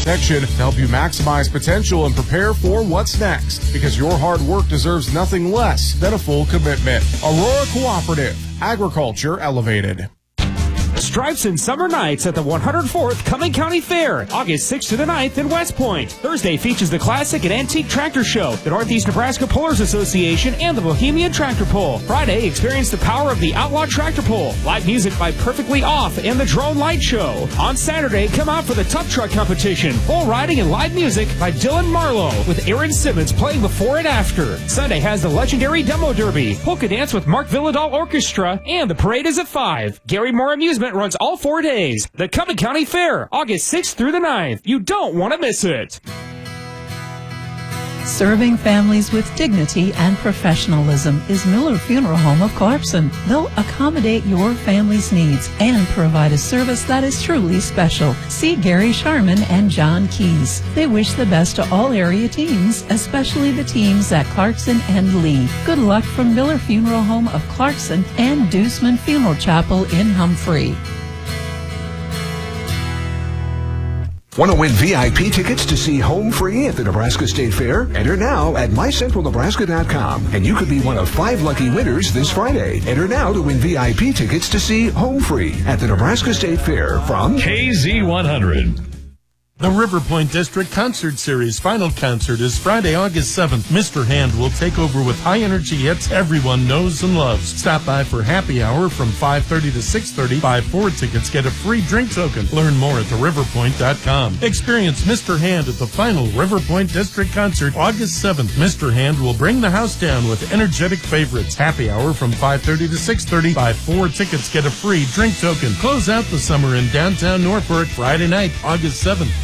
protection to help you maximize potential and prepare for what's next, because your hard work deserves nothing less than a full commitment. Aurora Cooperative, agriculture elevated. Stripes and Summer Nights at the 104th Cumming County Fair, August 6th to the 9th in West Point. Thursday features the Classic and Antique Tractor Show, the Northeast Nebraska Pullers Association, and the Bohemian Tractor Pull. Friday, experience the power of the Outlaw Tractor Pull, live music by Perfectly Off, and the Drone Light Show. On Saturday, come out for the Tough Truck Competition, bull riding and live music by Dylan Marlowe, with Aaron Simmons playing before and after. Sunday has the legendary Demo Derby, Polka Dance with Mark Villadal Orchestra, and the parade is at 5. Gary Moore Amusement runs all 4 days. The Cumming County Fair, August 6th through the 9th. You don't want to miss it. Serving families with dignity and professionalism is Miller Funeral Home of Clarkson. They'll accommodate your family's needs and provide a service that is truly special. See Gary Sharman and John Keys. They wish the best to all area teams, especially the teams at Clarkson and Lee. Good luck from Miller Funeral Home of Clarkson and Deuceman Funeral Chapel in Humphrey. Want to win VIP tickets to see Home Free at the Nebraska State Fair? Enter now at mycentralnebraska.com, and you could be one of 5 lucky winners this Friday. Enter now to win VIP tickets to see Home Free at the Nebraska State Fair from KZ100. The River Point District Concert Series final concert is Friday, August 7th. Mr. Hand will take over with high-energy hits everyone knows and loves. Stop by for happy hour from 5:30 to 6:30. Buy 4 tickets, get a free drink token. Learn more at theriverpoint.com. Experience Mr. Hand at the final River Point District Concert, August 7th. Mr. Hand will bring the house down with energetic favorites. Happy hour from 5:30 to 6:30. Buy 4 tickets, get a free drink token. Close out the summer in downtown Norfolk Friday night, August 7th.